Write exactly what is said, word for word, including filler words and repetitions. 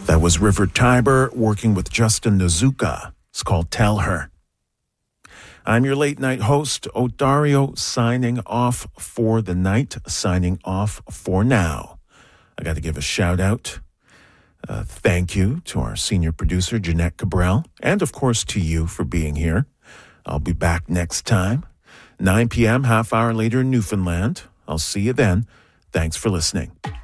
That was River Tiber working with Justin Nozuka. It's called Tell Her. I'm your late night host, Odario, signing off for the night, signing off for now. I got to give a shout out. Uh, thank you to our senior producer, Jeanette Cabral, and of course to you for being here. I'll be back next time, nine p.m., half hour later in Newfoundland. I'll see you then. Thanks for listening.